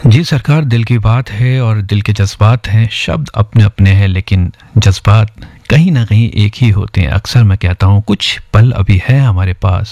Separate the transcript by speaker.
Speaker 1: जी सरकार, दिल की बात है और दिल के जज़्बात हैं, शब्द अपने-अपने हैं लेकिन जज़्बात कहीं न कहीं एक ही होते हैं। अक्सर मैं कहता हूँ कुछ पल अभी है हमारे पास